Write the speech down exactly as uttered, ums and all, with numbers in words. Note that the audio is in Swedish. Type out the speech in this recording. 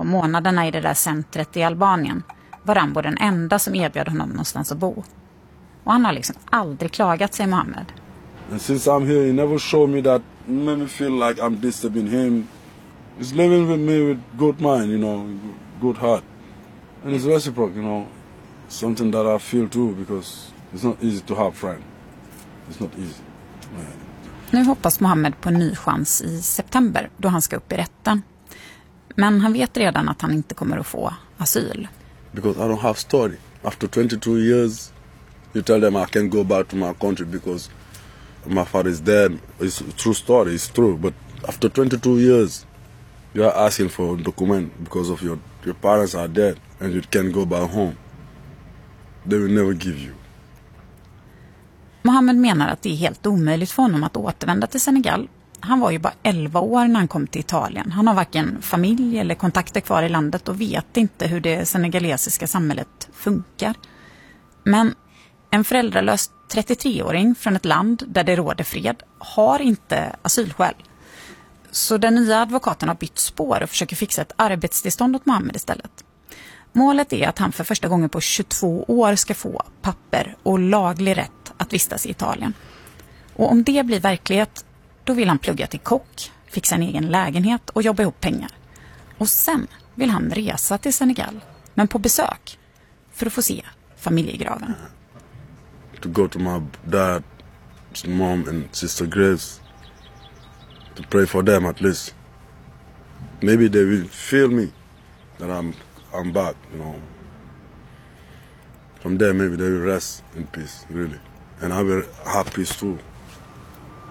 månaderna i det där centret i Albanien var Rambo den enda som erbjöd honom någonstans att bo. Och han har liksom aldrig klagat, sig Mohammed. And since I'm here, he never showed me that, made me feel like I'm disturbing him. He's living with me with good mind, you know, good heart. And it's reciprocal, you know, something that I feel too, because it's not easy to have friends. It's not easy. Yeah. Nu hoppas Mohammed på en ny chans i september då han ska upp i rätten. Men han vet redan att han inte kommer att få asyl. Because I don't have story. After twenty-two years, you tell them I can't go back to my country because my father is dead. It's a true story, it's true. But after twenty-two years, you are asking for a document because of your, your parents are dead and you can't go back home. They will never give you. Mohammed menar att det är helt omöjligt för honom att återvända till Senegal. Han var ju bara elva år när han kom till Italien. Han har varken familj eller kontakter kvar i landet och vet inte hur det senegalesiska samhället funkar. Men en föräldralös trettiotre-åring från ett land där det råder fred har inte asylskäl. Så den nya advokaten har bytt spår och försöker fixa ett arbetstillstånd åt Mohammed istället. Målet är att han för första gången på tjugotvå år ska få papper och laglig rätt att vistas i Italien. Och om det blir verklighet, då vill han plugga till kock, fixa en egen lägenhet och jobba ihop pengar. Och sen vill han resa till Senegal, men på besök, för att få se familjegraven. To go to my dad, mom and sister graves. To pray for them at least. Maybe they will feel me that I'm I'm back, you know. From there maybe they will rest in peace, really. And I will have peace too.